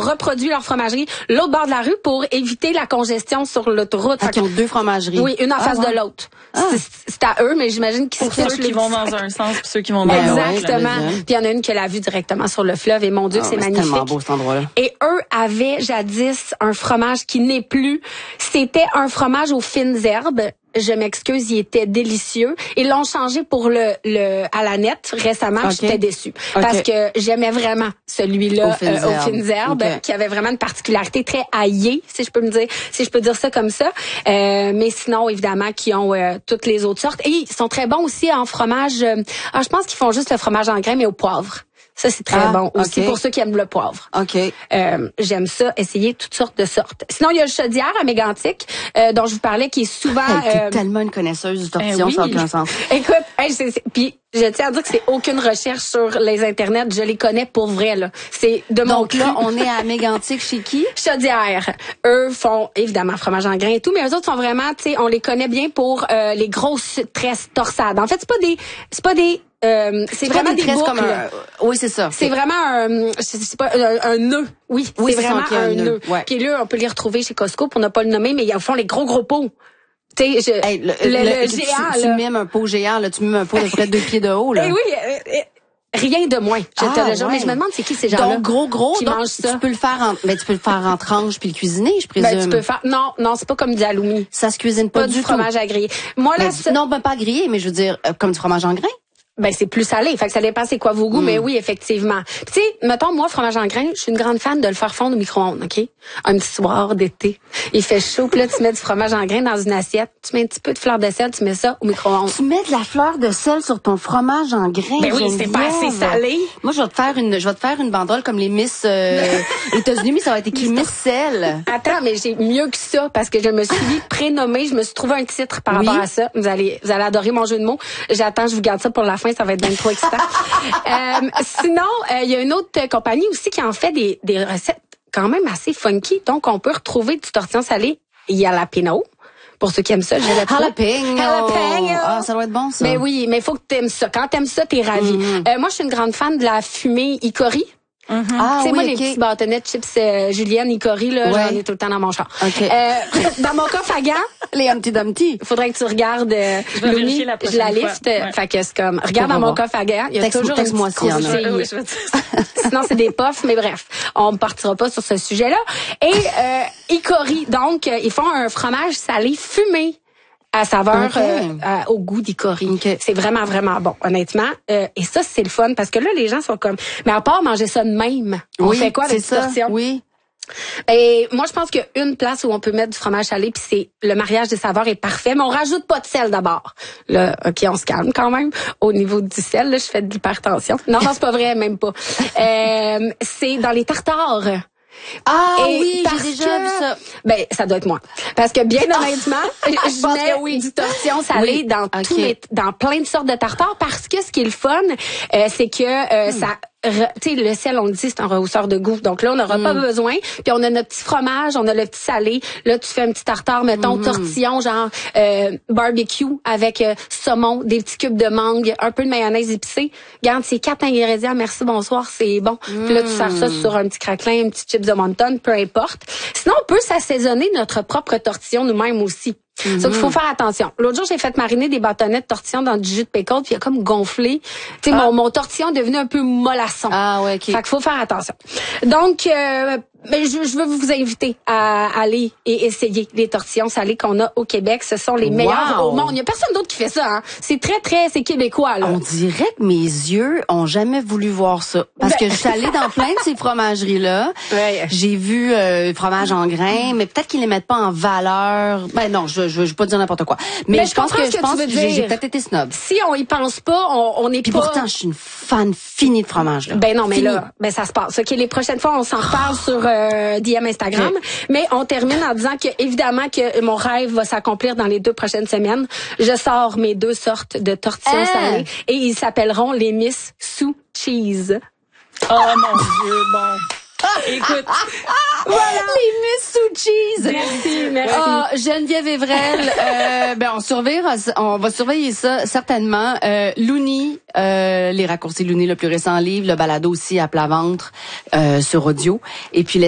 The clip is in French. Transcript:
reproduit leur fromagerie l'autre bord de la rue pour éviter la congestion sur l'autoroute. Ils ont 2 fromageries. Oui, une en face de l'autre. C'est à eux, mais j'imagine qu'ils pour ceux qui vont dans un sens puis ceux qui vont dans l'autre. Exactement. Puis il y en a une qui a la vue directement sur le fleuve et mon Dieu, c'est magnifique. C'est tellement beau cet endroit-là. Et eux avaient jadis un fromage qui n'est plus. C'était un fromage aux fines herbes. Je m'excuse, il était délicieux. Ils l'ont changé pour le à la nette récemment. J'étais déçue parce que j'aimais vraiment celui-là aux fines herbes, qui avait vraiment une particularité très aillée, si je peux dire ça comme ça. Mais sinon, évidemment, qui ont toutes les autres sortes. Et ils sont très bons aussi en fromage. Je pense qu'ils font juste le fromage en grains, mais au poivre. Ça, c'est très bon aussi pour ceux qui aiment le poivre. J'aime ça, essayer toutes sortes de sortes. Sinon, il y a le Chaudière à Mégantic, dont je vous parlais, qui est souvent... T'es tellement une connaisseuse du tortillon, ça n'a aucun sens. Écoute, puis je tiens à dire que c'est aucune recherche sur les internets. Je les connais pour vrai, là. C'est de mon Donc là, on est à Mégantic chez qui? Chaudière. Eux font, évidemment, fromage en grains et tout, mais eux autres sont vraiment, tu sais, on les connaît bien pour les grosses tresses torsades. En fait, c'est pas des c'est vraiment des boucles. Comme oui, c'est ça. C'est vraiment un nœud. Oui, c'est vraiment un nœud. Ouais. Puis là, on peut les retrouver chez Costco pour ne pas le nommer, mais ils font les gros pots. Tu sais, le géant. Tu mimes un pot géant, là, tu mimes un pot de près de 2 pieds de haut, là. Eh oui, rien de moins. Mais je me demande c'est qui ces gens-là. Donc gros, qui mangent ça. Tu peux le faire en tranches puis le cuisiner, je présume. Ben, tu peux faire. Non, c'est pas comme du halloumi. Ça se cuisine pas du fromage à griller. Moi là, non, pas grillé, mais je veux dire comme du fromage en grains. Ben c'est plus salé, fait que ça dépend c'est quoi vos goûts, mais oui effectivement. Tu sais, mettons moi fromage en grains, je suis une grande fan de le faire fondre au micro-ondes, ok? Un petit soir d'été, il fait chaud, puis là tu mets du fromage en grains dans une assiette, tu mets un petit peu de fleur de sel, tu mets ça au micro-ondes. Tu mets de la fleur de sel sur ton fromage en grains. Ben oui, c'est pas assez salé. Moi je vais te faire une banderole comme les Miss États-Unis, mais ça va être écrit Miss Sel. Attends, mais j'ai mieux que ça parce que je me suis prénommée, je me suis trouvé un titre par rapport à ça. Vous allez adorer mon jeu de mots. J'attends, je vous garde ça pour la fin, ça va être bien trop excitant. Sinon, il y a une autre compagnie aussi qui en fait des recettes quand même assez funky. Donc, on peut retrouver du tortillon salé jalapeno. Pour ceux qui aiment ça, jalapeno. Ah, ça doit être bon, ça. Mais oui, mais il faut que t'aimes ça. Quand t'aimes ça, t'es ravi. Moi, je suis une grande fan de la fumée Icori. Ah, oui, moi, les petits bâtonnets de chips Julienne Icori, là, j'en ai tout le temps dans mon char. Dans mon coffre à gants, les Humpty Dumpty. Il faudrait que tu regardes Looney, je la liste. Fait que c'est comme, regarde dans mon coffre à gants, il y a toujours une petite sinon, c'est des puffs, mais bref, on ne partira pas sur ce sujet-là. Et Icori, donc, ils font un fromage salé fumé à saveur au goût d'Icori. C'est vraiment, vraiment bon, honnêtement. Et ça, c'est le fun, parce que là, les gens sont comme... Mais à part manger ça de même, on fait quoi avec cette tortillon? Oui. Et moi, je pense qu'il y a une place où on peut mettre du fromage salé, puis c'est le mariage des saveurs est parfait, mais on rajoute pas de sel d'abord. Là, OK, on se calme quand même. Au niveau du sel, là, je fais de l'hypertension. Non, c'est pas vrai, même pas. C'est dans les tartares. Oui, j'ai déjà vu ça. Ben, ça doit être moi. Parce que bien honnêtement, je mets du tortillon salé dans dans plein de sortes de tartares parce que ce qui est le fun, c'est que ça... Tu sais, le sel, on le dit, c'est un rehausseur de goût. Donc là, on n'aura pas besoin. Puis on a notre petit fromage, on a le petit salé. Là, tu fais un petit tartare, mettons, tortillon, genre barbecue avec saumon, des petits cubes de mangue, un peu de mayonnaise épicée. Garde, c'est 4 ingrédients. Merci, bonsoir, c'est bon. Puis là, tu sers ça sur un petit craquelin, un petit chips de wonton, peu importe. Sinon, on peut s'assaisonner notre propre tortillon nous-mêmes aussi. Ça qu'il faut faire attention. L'autre jour, j'ai fait mariner des bâtonnets de tortillon dans du jus de pickle, puis il a comme gonflé. Tu sais, mon tortillon est devenu un peu mollasson. OK. Fait qu'il faut faire attention. Donc, je veux vous inviter à aller et essayer les tortillons salés qu'on a au Québec. Ce sont les meilleurs au monde. Il y a personne d'autre qui fait ça, hein. C'est c'est québécois, là. On dirait que mes yeux ont jamais voulu voir ça. Parce que je suis allée dans plein de ces fromageries-là. J'ai vu fromage en grains, mais peut-être qu'ils les mettent pas en valeur. Ben non, je veux pas dire n'importe quoi. Mais je pense que j'ai peut-être été snob. Si on y pense pas, on est pas... pourtant, je suis une fan finie de fromage, là. Ben non, mais là, ça se passe. OK, les prochaines fois, on s'en reparle sur DM Instagram. Mais on termine en disant que, évidemment, que mon rêve va s'accomplir dans les 2 prochaines semaines. Je sors mes 2 sortes de tortillons salés et ils s'appelleront les Miss Sous Cheese. Oh mon Dieu, bon. Écoute, voilà les Miss Sous Cheese. Merci. Geneviève Evrel, on va surveiller ça certainement. Looney, les raccourcis Looney, le plus récent livre, le balado aussi à plat ventre sur audio, et puis